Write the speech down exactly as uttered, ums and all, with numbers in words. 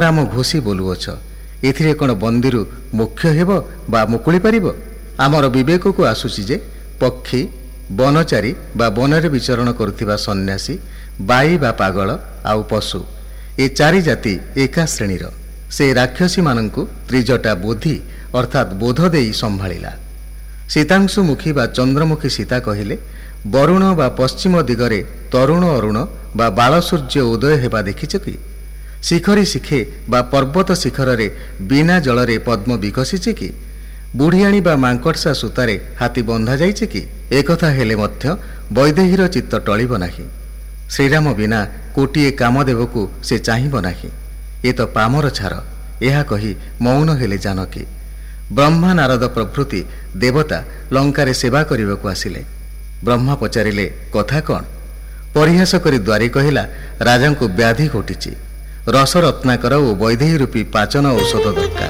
ରାମ ଘୋଷି ବୋଲୁଅଛ, ଏଥିରେ କ'ଣ ବନ୍ଦୀରୁ ମୁଖ୍ୟ ହେବ ବା ମୁକୁଳି ପାରିବ? ଆମର ବିବେକକୁ ଆସୁଛି ଯେ ପକ୍ଷୀ, ବନଚାରୀ ବା ବନରେ ବିଚରଣ କରୁଥିବା ସନ୍ନ୍ୟାସୀ, ବାଇ ବା ପାଗଳ ଆଉ ପଶୁ, ଏ ଚାରି ଜାତି ଏକା ଶ୍ରେଣୀର। ସେ ରାକ୍ଷସୀମାନଙ୍କୁ ତ୍ରିଜଟା ବୋଧି ଅର୍ଥାତ୍ ବୋଧ ଦେଇ ସମ୍ଭାଳିଲା। ଶୀତାଂଶୁମୁଖୀ ବା ଚନ୍ଦ୍ରମୁଖୀ ସୀତା କହିଲେ, ବରୁଣ ବା ପଶ୍ଚିମ ଦିଗରେ ତରୁଣ ଅରୁଣ ବା ବାଳସୂର୍ଯ୍ୟ ଉଦୟ ହେବା ଦେଖିଛ କି? ଶିଖରୀ ଶିଖେ ବା ପର୍ବତ ଶିଖରରେ ବିନା ଜଳରେ ପଦ୍ମ ବିକଶିଛି କି? ବୁଢ଼ିଆଣୀ ବା ମାଙ୍କଡ଼ସା ସୂତାରେ ହାତୀ ବନ୍ଧା ଯାଇଛି କି? ଏକଥା ହେଲେ ମଧ୍ୟ ବୈଦେହୀର ଚିତ୍ତ ଟଳିବ ନାହିଁ। ଶ୍ରୀରାମ ବିନା କୋଟିଏ କାମଦେବକୁ ସେ ଚାହିଁବ ନାହିଁ। ଏ ତ ପାମର ଛାର। ଏହା କହି ମୌନ ହେଲେ ଜାନକୀ। ବ୍ରହ୍ମା, ନାରଦ ପ୍ରଭୃତି ଦେବତା ଲଙ୍କାରେ ସେବା କରିବାକୁ ଆସିଲେ। ବ୍ରହ୍ମା ପଚାରିଲେ, କଥା କ'ଣ? ପରିହାସ କରି ଦ୍ୱାରୀ କହିଲା, ରାଜାଙ୍କୁ ବ୍ୟାଧି ଘଟିଛି। ରସ ରତ୍ନାକର ଓ ବୈଦେହୀ ରୂପୀ ପାଚନ ଔଷଧ ଦରକାର।